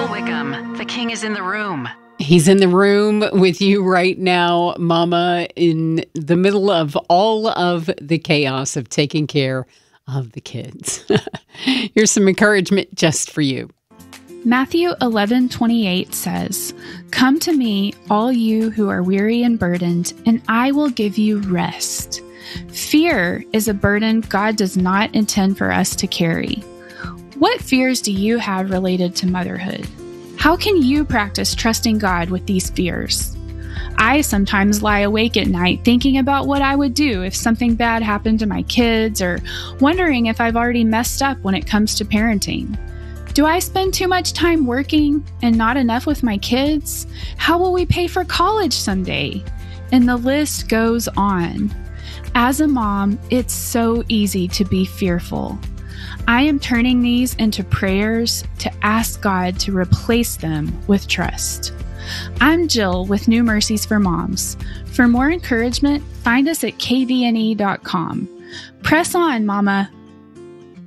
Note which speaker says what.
Speaker 1: Jill Wickham. The king is in the room.
Speaker 2: He's in the room with you right now, Mama, in the middle of all of the chaos of taking care of the kids. Here's some encouragement just for you.
Speaker 3: Matthew 11:28 says, "Come to me, all you who are weary and burdened, and I will give you rest." Fear is a burden God does not intend for us to carry. What fears do you have related to motherhood? How can you practice trusting God with these fears? I sometimes lie awake at night thinking about what I would do if something bad happened to my kids, or wondering if I've already messed up when it comes to parenting. Do I spend too much time working and not enough with my kids? How will we pay for college someday? And the list goes on. As a mom, it's so easy to be fearful. I am turning these into prayers to ask God to replace them with trust. I'm Jill with New Mercies for Moms. For more encouragement, find us at kvne.com. Press on, Mama.